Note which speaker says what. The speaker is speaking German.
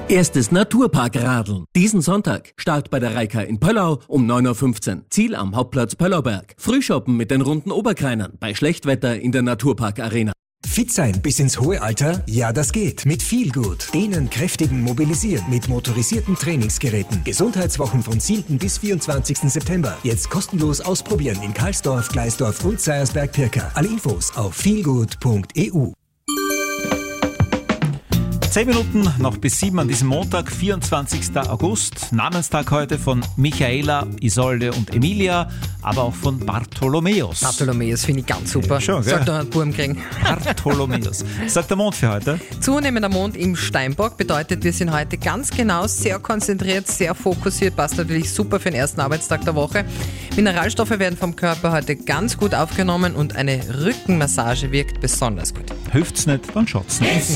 Speaker 1: Erstes Naturpark-Radeln. Diesen Sonntag. Start bei der Reika in Pöllau um 9.15 Uhr. Ziel am Hauptplatz Pöllauberg. Frühshoppen mit den runden Oberkreinern. Bei Schlechtwetter in der Naturpark-Arena.
Speaker 2: Fit sein bis ins hohe Alter? Ja, das geht. Mit Feelgood. Dehnen, kräftigen, mobilisieren mit motorisierten Trainingsgeräten. Gesundheitswochen vom 7. bis 24. September. Jetzt kostenlos ausprobieren in Karlsdorf, Gleisdorf und Seiersberg-Pirka. Alle Infos auf feelgood.eu.
Speaker 3: 10 Minuten noch bis 7 an diesem Montag, 24. August. Namenstag heute von Michaela, Isolde und Emilia, aber auch von Bartholomäus.
Speaker 4: Bartholomäus finde ich ganz super.
Speaker 3: Ja, schon,
Speaker 4: Sagt doch einen Buben kriegen.
Speaker 3: Bartholomäus. Sagt der Mond für heute?
Speaker 4: Zunehmender Mond im Steinbock bedeutet, wir sind heute ganz genau, sehr konzentriert, sehr fokussiert. Passt natürlich super für den ersten Arbeitstag der Woche. Mineralstoffe werden vom Körper heute ganz gut aufgenommen und eine Rückenmassage wirkt besonders gut.
Speaker 3: Hilft's nicht, dann schaut's nicht.